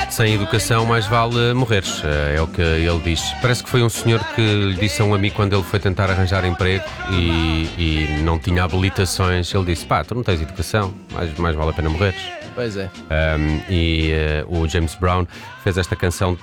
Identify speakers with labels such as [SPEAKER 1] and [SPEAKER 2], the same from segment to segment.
[SPEAKER 1] Sem educação mais vale morreres, é o que ele diz. Parece que foi um senhor que lhe disse a um amigo quando ele foi tentar arranjar emprego e não tinha habilitações. Ele disse, pá, tu não tens educação, mais vale a pena morreres.
[SPEAKER 2] Pois é.
[SPEAKER 1] O James Brown fez esta canção.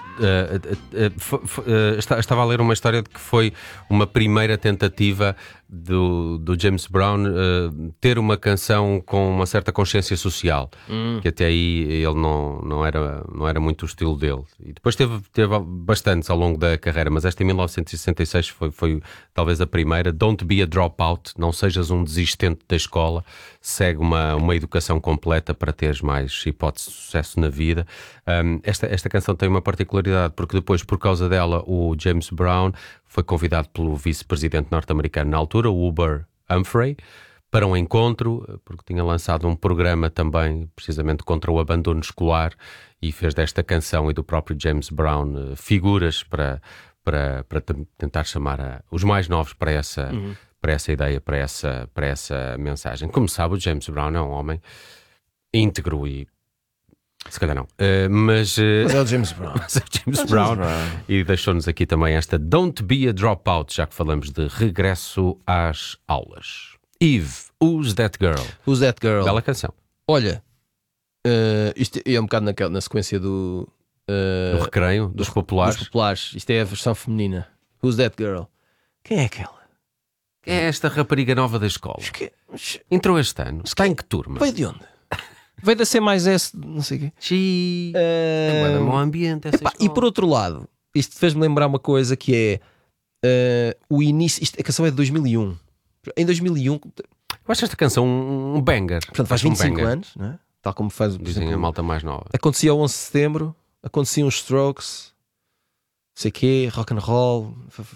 [SPEAKER 1] Estava a ler uma história de que foi uma primeira tentativa do James Brown ter uma canção com uma certa consciência social, que até aí ele não era muito o estilo dele. E depois teve bastantes ao longo da carreira, mas esta em 1966 foi talvez a primeira. Don't be a dropout, não sejas um desistente da escola, segue uma educação completa para teres mais hipótese de sucesso na vida. Esta canção tem uma particularidade, porque depois, por causa dela, o James Brown foi convidado pelo vice-presidente norte-americano na altura, o Hubert Humphrey, para um encontro, porque tinha lançado um programa também, precisamente contra o abandono escolar, e fez desta canção e do próprio James Brown figuras para tentar chamar os mais novos para essa ideia, para essa mensagem. Como sabe, o James Brown é um homem íntegro e se calhar não, mas
[SPEAKER 2] é o James Brown.
[SPEAKER 1] Mas é o James Brown. E deixou-nos aqui também esta Don't Be a Dropout, já que falamos de regresso às aulas. Eve, Who's That Girl?
[SPEAKER 2] Who's That Girl?
[SPEAKER 1] Bela canção.
[SPEAKER 2] Olha, isto é um bocado na sequência do
[SPEAKER 1] recreio, dos populares.
[SPEAKER 2] Dos populares. Isto é a versão feminina. Who's That Girl? Quem é aquela?
[SPEAKER 1] Quem é esta rapariga nova da escola? Entrou este ano. Está em que turma?
[SPEAKER 2] Veio de onde? Veio da C mais S, não sei o quê.
[SPEAKER 1] É um bom ambiente essa escola.
[SPEAKER 2] E por outro lado, isto fez-me lembrar uma coisa que é o início. A canção é de 2001. Em 2001.
[SPEAKER 1] Eu acho esta canção um banger.
[SPEAKER 2] Portanto, faz 25 anos, não é? Tal como faz.
[SPEAKER 1] Dizem a malta mais nova.
[SPEAKER 2] Acontecia 11 de setembro, aconteciam os Strokes, não sei o quê, rock and roll.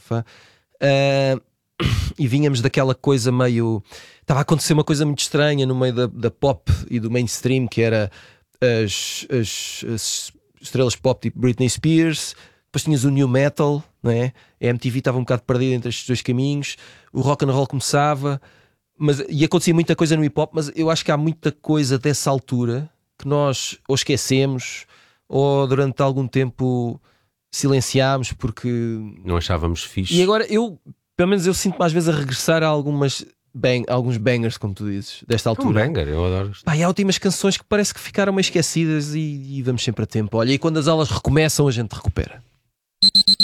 [SPEAKER 2] E vínhamos daquela coisa meio. Estava a acontecer uma coisa muito estranha no meio da pop e do mainstream, que era as estrelas pop tipo Britney Spears. Depois tinhas o new metal, não é? A MTV estava um bocado perdida entre estes dois caminhos. O rock and roll começava, e acontecia muita coisa no hip hop. Mas eu acho que há muita coisa dessa altura que nós ou esquecemos ou durante algum tempo silenciámos porque
[SPEAKER 1] não achávamos fixe.
[SPEAKER 2] E agora pelo menos eu sinto-me às vezes a regressar a alguns bangers, como tu dizes, desta altura.
[SPEAKER 1] Um banger, eu adoro isto.
[SPEAKER 2] E há últimas canções que parece que ficaram meio esquecidas e vamos sempre a tempo. Olha, e quando as aulas recomeçam, a gente recupera.